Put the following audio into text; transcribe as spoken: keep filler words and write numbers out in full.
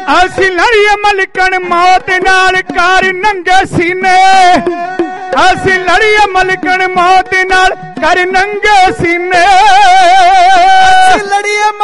असी लड़िए मलकन मौत नाल कर नंगे सीने असी लड़िए मलकन मौत नाल कर नंगे सीने